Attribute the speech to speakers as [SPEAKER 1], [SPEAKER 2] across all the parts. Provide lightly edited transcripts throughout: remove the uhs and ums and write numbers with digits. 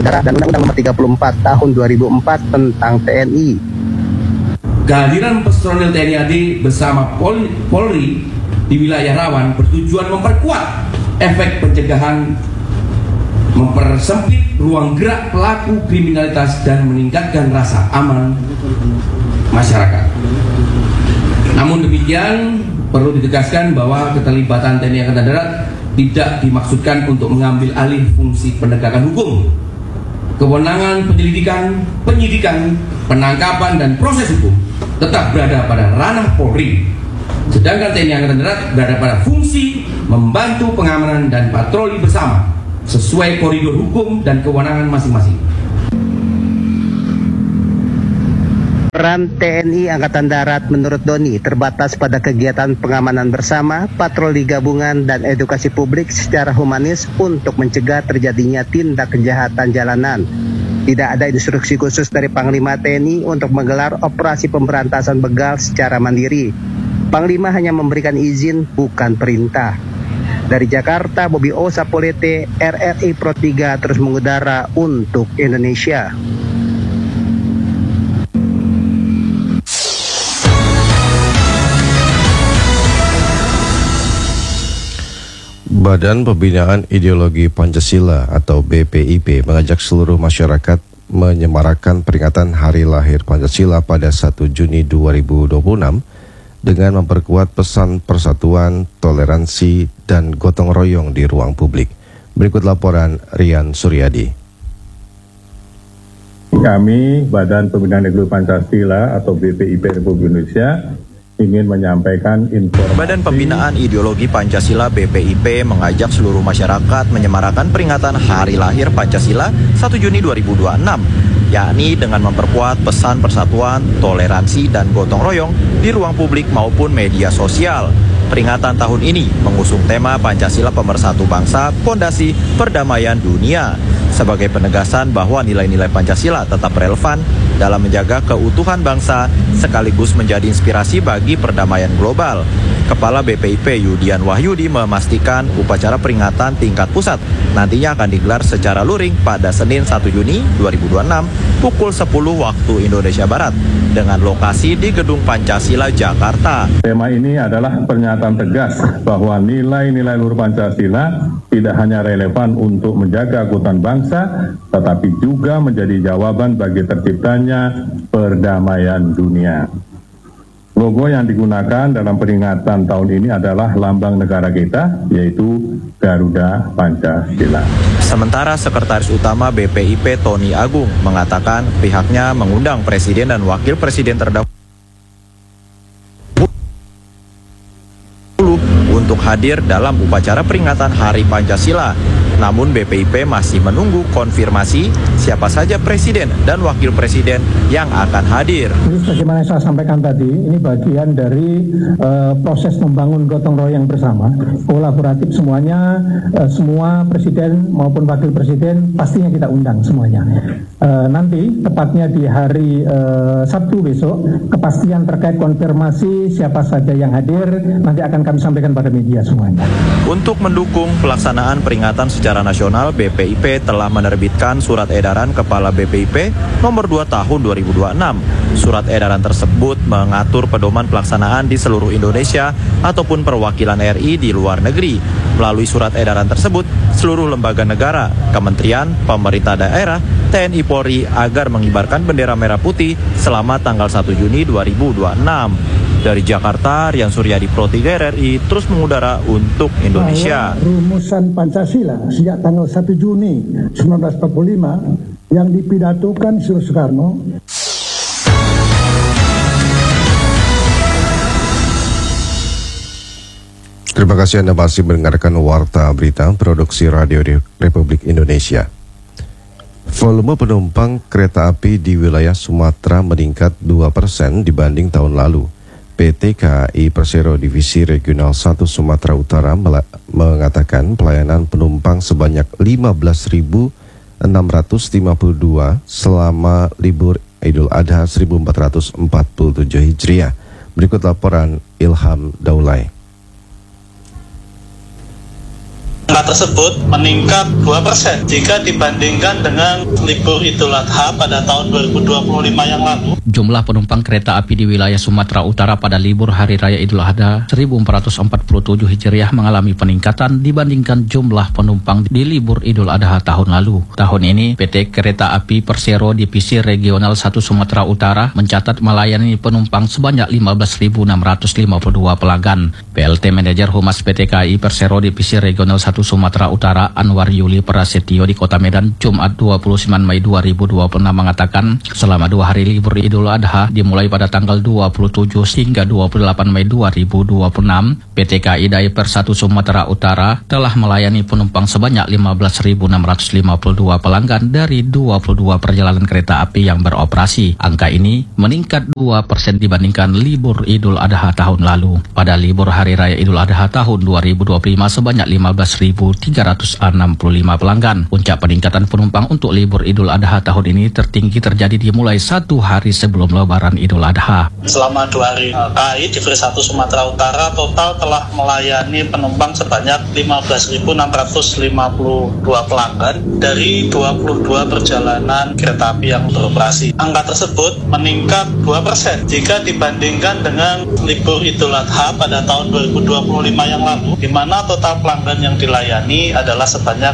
[SPEAKER 1] Negara dan Undang-Undang Nomor 34 Tahun 2004 tentang TNI.
[SPEAKER 2] Kehadiran personil TNI AD bersama Polri di wilayah rawan bertujuan memperkuat efek pencegahan, mempersempit ruang gerak pelaku kriminalitas dan meningkatkan rasa aman masyarakat. Namun demikian, perlu ditegaskan bahwa keterlibatan TNI Angkatan Darat tidak dimaksudkan untuk mengambil alih fungsi penegakan hukum. Kewenangan penyelidikan, penyidikan, penangkapan, dan proses hukum tetap berada pada ranah Polri. Sedangkan TNI Angkatan Darat berada pada fungsi membantu pengamanan dan patroli bersama sesuai koridor hukum dan kewenangan masing-masing.
[SPEAKER 1] Peran TNI Angkatan Darat menurut Doni terbatas pada kegiatan pengamanan bersama, patroli gabungan, dan edukasi publik secara humanis untuk mencegah terjadinya tindak kejahatan jalanan. Tidak ada instruksi khusus dari Panglima TNI untuk menggelar operasi pemberantasan begal secara mandiri. Panglima hanya memberikan izin, bukan perintah. Dari Jakarta, Bobi O Sapolete, RRI Pro 3 terus mengudara untuk Indonesia.
[SPEAKER 3] Badan Pembinaan Ideologi Pancasila atau BPIP mengajak seluruh masyarakat menyemarakan peringatan Hari Lahir Pancasila pada 1 Juni 2026 dengan memperkuat pesan persatuan, toleransi, dan gotong royong di ruang publik. Berikut laporan Rian Suryadi.
[SPEAKER 4] Kami, Badan Pembinaan Ideologi Pancasila atau BPIP Republik Indonesia, ingin menyampaikan informasi.
[SPEAKER 5] Badan Pembinaan Ideologi Pancasila BPIP mengajak seluruh masyarakat menyemarakan peringatan Hari Lahir Pancasila 1 Juni 2026, yakni dengan memperkuat pesan persatuan, toleransi, dan gotong royong di ruang publik maupun media sosial. Peringatan tahun ini mengusung tema Pancasila Pemersatu Bangsa, Pondasi Perdamaian Dunia, sebagai penegasan bahwa nilai-nilai Pancasila tetap relevan dalam menjaga keutuhan bangsa sekaligus menjadi inspirasi bagi perdamaian global. Kepala BPIP Yudian Wahyudi memastikan upacara peringatan tingkat pusat nantinya akan digelar secara luring pada Senin 1 Juni 2026 pukul 10 waktu Indonesia Barat dengan lokasi di Gedung Pancasila, Jakarta.
[SPEAKER 4] Tema ini adalah pernyataan tegas bahwa nilai-nilai luhur Pancasila tidak hanya relevan untuk menjaga keutuhan bangsa, tetapi juga menjadi jawaban bagi terciptanya perdamaian dunia. Logo yang digunakan dalam peringatan tahun ini adalah lambang negara kita, yaitu Garuda Pancasila.
[SPEAKER 5] Sementara Sekretaris Utama BPIP Tony Agung mengatakan pihaknya mengundang Presiden dan Wakil Presiden terdahulu untuk hadir dalam upacara peringatan Hari Pancasila. Namun BPIP masih menunggu konfirmasi siapa saja Presiden dan Wakil Presiden yang akan hadir.
[SPEAKER 6] Jadi sebagaimana saya sampaikan tadi, ini bagian dari proses membangun gotong royong bersama, kolaboratif semuanya, semua Presiden maupun Wakil Presiden pastinya kita undang semuanya. Nanti tepatnya di hari Sabtu besok, kepastian terkait konfirmasi siapa saja yang hadir nanti akan kami sampaikan pada media semuanya.
[SPEAKER 5] Untuk mendukung pelaksanaan peringatan secara nasional, BPIP telah menerbitkan Surat Edaran Kepala BPIP nomor 2 tahun 2026. Surat edaran tersebut mengatur pedoman pelaksanaan di seluruh Indonesia ataupun perwakilan RI di luar negeri. Melalui surat edaran tersebut, seluruh lembaga negara, kementerian, pemerintah daerah, TNI Polri agar mengibarkan bendera merah putih selama tanggal 1 Juni 2026. Dari Jakarta, Rian Suryadi Pro 3 RRI terus mengudara untuk Indonesia.
[SPEAKER 6] Bahwa rumusan Pancasila sejak tanggal 1 Juni 1945 yang dipidatokan Soekarno.
[SPEAKER 3] Terima kasih Anda masih mendengarkan Warta Berita Produksi Radio Republik Indonesia. Volume penumpang kereta api di wilayah Sumatera meningkat 2% dibanding tahun lalu. PT KAI Persero Divisi Regional 1 Sumatera Utara mengatakan pelayanan penumpang sebanyak 15.652 selama libur Idul Adha 1447 Hijriah. Berikut laporan Ilham Daulay.
[SPEAKER 7] Angka tersebut meningkat 2% jika dibandingkan dengan libur Idul Adha pada tahun 2025 yang lalu.
[SPEAKER 8] Jumlah penumpang kereta api di wilayah Sumatera Utara pada libur Hari Raya Idul Adha 1447 Hijriah mengalami peningkatan dibandingkan jumlah penumpang di libur Idul Adha tahun lalu. Tahun ini, PT Kereta Api Persero Divisi Regional 1 Sumatera Utara mencatat melayani penumpang sebanyak 15.652 pelanggan. PLT Manajer Humas PT KAI Persero Divisi Regional 1 Sumatera Utara Anwar Yuli Prasetyo di Kota Medan Jumat 29 Mei 2026 mengatakan selama 2 hari libur Idul Adha dimulai pada tanggal 27 hingga 28 Mei 2026, PT KAI Daeper 1 Sumatera Utara telah melayani penumpang sebanyak 15.652 pelanggan dari 22 perjalanan kereta api yang beroperasi. Angka ini meningkat 2% dibandingkan libur Idul Adha tahun lalu. Pada libur Hari Raya Idul Adha tahun 2025 sebanyak 15.365 pelanggan. Puncak peningkatan penumpang untuk libur Idul Adha tahun ini tertinggi terjadi dimulai 1 hari sebelum Lebaran Idul Adha.
[SPEAKER 7] Selama 2 hari, KAI Divisi 1 Sumatera Utara total telah melayani penumpang sebanyak 15.652 pelanggan dari 22 perjalanan kereta api yang beroperasi. Angka tersebut meningkat 2% jika dibandingkan dengan libur Idul Adha pada tahun 2025 yang lalu, di mana total pelanggan yang dilayani adalah sebanyak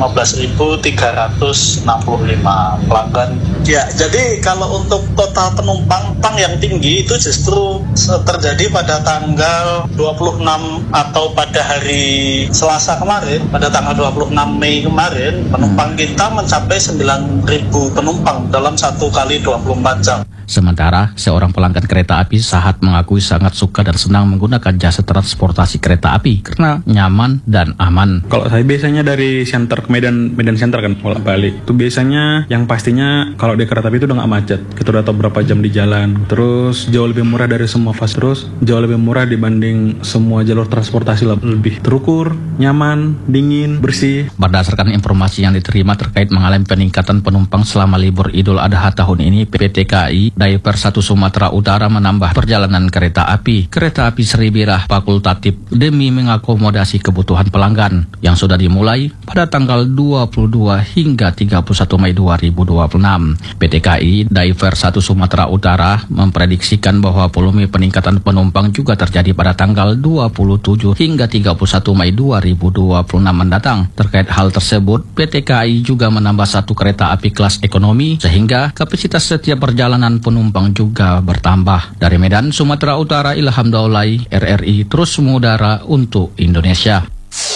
[SPEAKER 7] 15.365 pelanggan. Ya, jadi kalau untuk total penumpang yang tinggi itu justru terjadi pada tanggal 26 atau pada hari Selasa kemarin, pada tanggal 26 Mei kemarin, penumpang kita mencapai 9.000 penumpang dalam 1 kali 24 jam.
[SPEAKER 8] Sementara, seorang pelanggan kereta api Sahat mengakui sangat suka dan senang menggunakan jasa transportasi kereta api karena nyaman dan aman.
[SPEAKER 9] Kalau saya biasanya dari Center ke Medan Center kan bolak-balik. Itu biasanya yang pastinya kalau di kereta api itu udah nggak macet. Kita udah tahu berapa jam di jalan. Terus jauh lebih murah dari semua fasilitas. Terus jauh lebih murah dibanding semua jalur transportasi, lebih terukur, nyaman, dingin, bersih.
[SPEAKER 8] Berdasarkan informasi yang diterima terkait mengalami peningkatan penumpang selama libur Idul Adha tahun ini, PT KAI Daeper 1 Sumatera Utara menambah perjalanan kereta api Sri Birah fakultatif demi mengakomodasi kebutuhan pelanggan yang sudah dimulai pada tanggal 22 hingga 31 Mei 2026. PT KAI Daeper 1 Sumatera Utara memprediksikan bahwa volume peningkatan penumpang juga terjadi pada tanggal 27 hingga 31 Mei 2026 mendatang. Terkait hal tersebut, PT KAI juga menambah 1 kereta api kelas ekonomi sehingga kapasitas setiap perjalanan penumpang juga bertambah. Dari Medan, Sumatera Utara, Ilham Daulay, RRI terus mengudara untuk Indonesia.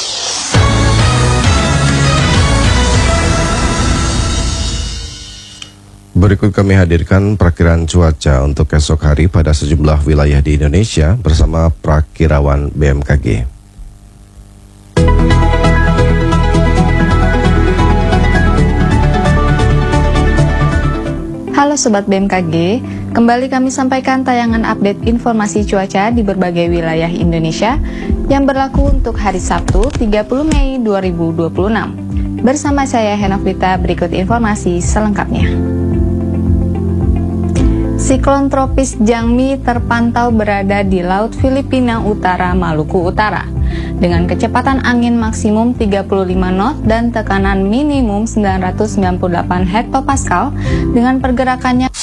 [SPEAKER 3] Berikut kami hadirkan perakiran cuaca untuk esok hari pada sejumlah wilayah di Indonesia bersama prakirawan BMKG.
[SPEAKER 10] Halo Sobat BMKG, kembali kami sampaikan tayangan update informasi cuaca di berbagai wilayah Indonesia yang berlaku untuk hari Sabtu 30 Mei 2026. Bersama saya Henofrita, berikut informasi selengkapnya. Siklon tropis Jangmi terpantau berada di Laut Filipina Utara, Maluku Utara dengan kecepatan angin maksimum 35 knot dan tekanan minimum 998 hektopascal dengan pergerakannya